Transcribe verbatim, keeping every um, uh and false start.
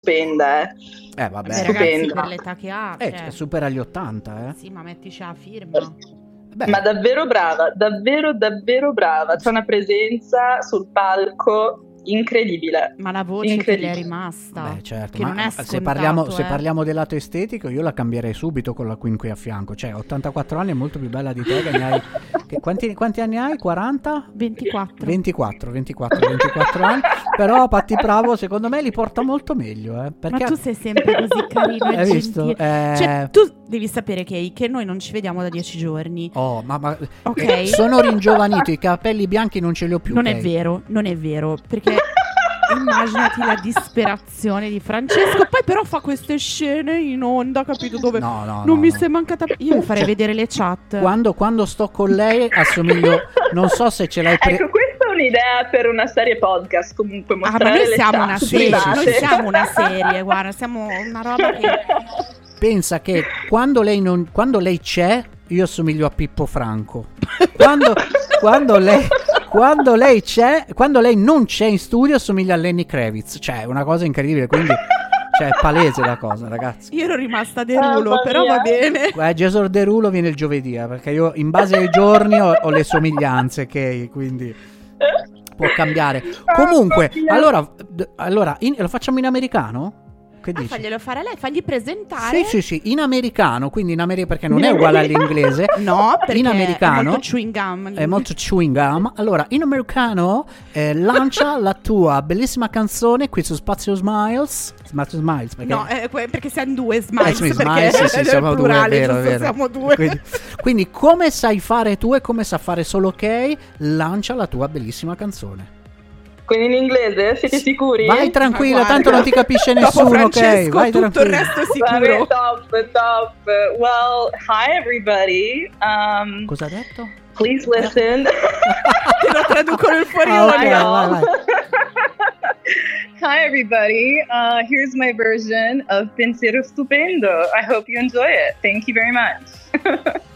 stupenda, eh. Eh vabbè, Beh, ragazzi, per l'età che ha, eh, cioè... supera gli ottanta, eh. Sì, ma mettici la firma. Beh. Ma davvero brava, davvero davvero brava, c'è una presenza sul palco incredibile. Ma la voce che le è rimasta, beh, certo, che ma non è scontato, se parliamo, eh. se parliamo del lato estetico, io la cambierei subito con la Queen qui a fianco. Cioè, ottantaquattro anni è molto più bella di te, che ne hai... che, quanti, quanti anni hai? quaranta? ventiquattro. ventiquattro, ventiquattro, ventiquattro anni. Però Patti Bravo secondo me li porta molto meglio, eh, perché... Ma tu sei sempre così carino e Hai visto? gentile. Eh... Cioè, tu devi sapere che, che noi non ci vediamo da dieci giorni. Oh, ma, ma ok, eh, sono ringiovanito, i capelli bianchi non ce li ho più. Non okay? è vero, non è vero, perché immaginati la disperazione di Francesco. Poi però fa queste scene in onda, capito, dove no, no, non no, mi no. sei mancata. Io mi farei Cioè, vedere le chat. Quando, quando sto con lei assomiglio, non so se ce l'hai pre- Ecco, questa è un'idea per una serie podcast, comunque Ah, mostrare ma noi le siamo chat una serie, private. noi siamo una serie, guarda, siamo una roba che... Pensa che quando lei, non, quando lei c'è, io assomiglio a Pippo Franco. Quando, quando, lei, quando lei c'è, quando lei non c'è in studio, assomiglia a Lenny Kravitz. Cioè, è una cosa incredibile, quindi... Cioè, è palese la cosa, ragazzi. Io ero rimasta Derulo, oh, però va bene. Eh, Jason Derulo viene il giovedì, eh, perché io in base ai giorni ho, ho le somiglianze, ok? Quindi può cambiare. Comunque, allora, d- allora in, lo facciamo in americano? Che Ah, dici? faglielo fare lei, fagli presentare. Sì, sì, sì, in americano, quindi in America, perché non è uguale all'inglese. No, perché in americano è molto chewing gum. È molto chewing gum. Allora, in americano eh, lancia la tua bellissima canzone qui su Spazio Smiles. Spazio Smiles, perché... No, eh, perché siamo due Smiles, Eh, sì, perché Smiles, sì, sì, siamo plurale, due, vero, giusto? vero. Siamo due. Quindi, quindi come sai fare tu e come sa fare solo ok, lancia la tua bellissima canzone. Quindi in inglese? Siete sicuri? Vai tranquilla, guarda, tanto non ti capisce dopo nessuno, Francesco, ok? Vai tutto tranquilla. il resto è sicuro. Vabbè, top, top. Well, hi everybody. Um, Cosa ha detto? Please listen. Te lo traduco nel fuori Ah, ok, onda. vai, vai. Hi everybody. Uh, here's my version of Pensiero Stupendo. I hope you enjoy it. Thank you very much.